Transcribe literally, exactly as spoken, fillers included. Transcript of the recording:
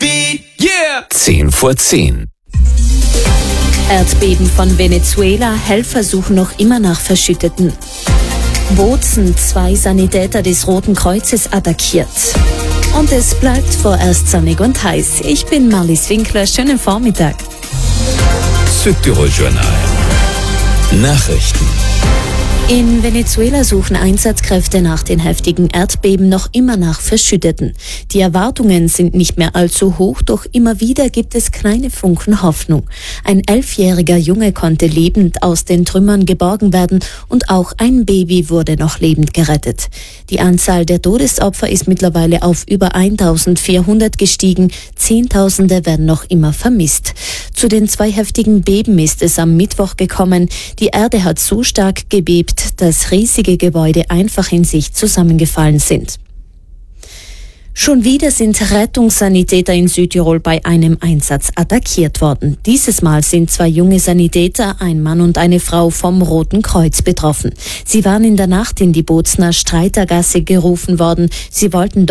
zehn vor zehn. Erdbeben von Venezuela, Helfer suchen noch immer nach Verschütteten. Bozen, zwei Sanitäter des Roten Kreuzes attackiert. Und es bleibt vorerst sonnig und heiß. Ich bin Marlies Winkler, schönen Vormittag. Südtirol Journal. Nachrichten. In Venezuela suchen Einsatzkräfte nach den heftigen Erdbeben noch immer nach Verschütteten. Die Erwartungen sind nicht mehr allzu hoch, doch immer wieder gibt es kleine Funken Hoffnung. Ein elfjähriger Junge konnte lebend aus den Trümmern geborgen werden und auch ein Baby wurde noch lebend gerettet. Die Anzahl der Todesopfer ist mittlerweile auf über eintausendvierhundert gestiegen, Zehntausende werden noch immer vermisst. Zu den zwei heftigen Beben ist es am Mittwoch gekommen. Die Erde hat so stark gebebt, dass riesige Gebäude einfach in sich zusammengefallen sind. Schon wieder sind Rettungssanitäter in Südtirol bei einem Einsatz attackiert worden. Dieses Mal sind zwei junge Sanitäter, ein Mann und eine Frau, vom Roten Kreuz betroffen. Sie waren in der Nacht in die Bozener Streitergasse gerufen worden. Sie wollten